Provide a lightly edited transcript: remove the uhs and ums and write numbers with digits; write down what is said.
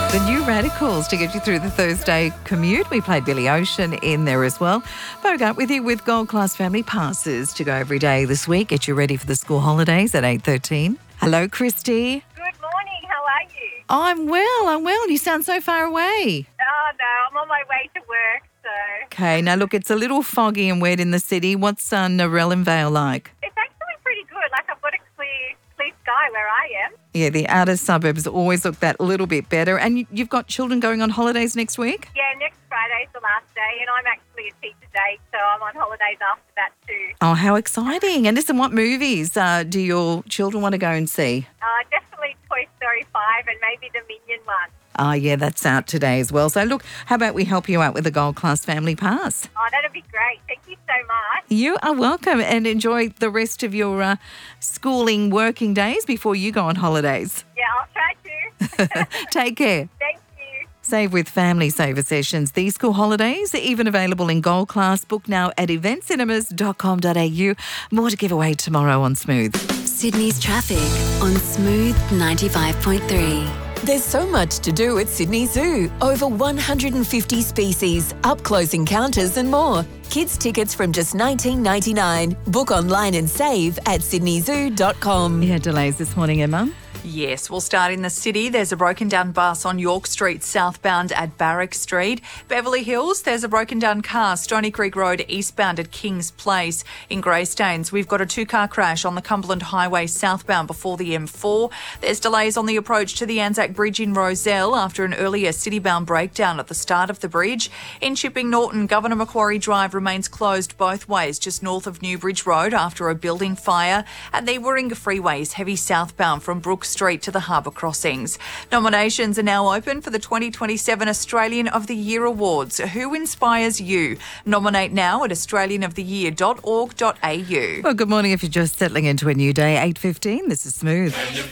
The New Radicals to get you through the Thursday commute. We played Billy Ocean in there as well. Bogart with you with Gold Class Family Passes to go every day this week. Get you ready for the school holidays at 8:13. Hello, Christy. Good morning. How are you? I'm well. You sound so far away. Oh, no. I'm on my way to work, so... Okay, now look, it's a little foggy and wet in the city. What's Narellan Vale like? It's actually pretty good. Like, I've got a clear sky where I am. Yeah, the outer suburbs always look that little bit better. And you've got children going on holidays next week? Yeah, next Friday's the last day, and I'm actually a teacher day, so I'm on holidays after that too. Oh, how exciting. And listen, what movies do your children want to go and see? Definitely Toy Story 5 and maybe the Minion one. Yeah, that's out today as well. So look, how about we help you out with a Gold Class Family Pass? Oh, that'd be great. Thank you so much. You are welcome, and enjoy the rest of your schooling working days before you go on holidays. Yeah, I'll try to. Take care. Thank you. Save with Family Saver Sessions. These school holidays are even available in Gold Class. Book now at eventcinemas.com.au. More to give away tomorrow on Smooth. Sydney's traffic on Smooth 95.3. There's so much to do at Sydney Zoo. Over 150 species, up-close encounters and more. Kids tickets from just $19.99. Book online and save at sydneyzoo.com. Yeah, delays this morning, Emma. Yes, we'll start in the city. There's a broken down bus on York Street southbound at Barrack Street. Beverly Hills, there's a broken down car, Stony Creek Road eastbound at Kings Place. In Greystanes, we've got a two-car crash on the Cumberland Highway southbound before the M4. There's delays on the approach to the Anzac Bridge in Rozelle after an earlier city-bound breakdown at the start of the bridge. In Chipping Norton, Governor Macquarie Drive remains closed both ways just north of Newbridge Road after a building fire. And the Warringah Freeway is heavy southbound from Brook Street to the Harbour Crossings. Nominations are now open for the 2027 Australian of the Year Awards. Who inspires you? Nominate now at australianoftheyear.org.au. Well, good morning if you're just settling into a new day. 8:15, this is Smooth.